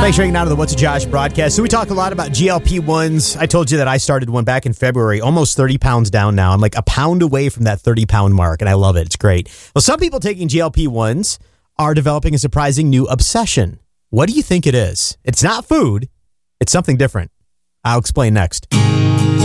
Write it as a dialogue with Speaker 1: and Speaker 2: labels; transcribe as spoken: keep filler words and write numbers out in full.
Speaker 1: Thanks for hanging out of the What's a Josh broadcast. So we talk a lot about G L P ones. I told you that I started one back in February, almost thirty pounds down now. I'm like a pound away from that thirty pound mark, and I love it. It's great. Well, some people taking G L P ones are developing a surprising new obsession. What do you think it is? It's not food. It's something different. I'll explain next.